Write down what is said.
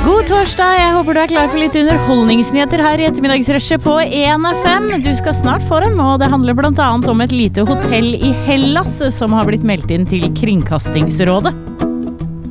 God torsdag, jeg håper du klar for litt underholdningsnyheter her I ettermiddagsrushet på 1FM. Du skal snart få dem, og det handler blant annet om et lite hotell I Hellas som har blitt meldt inn til Kringkastingsrådet.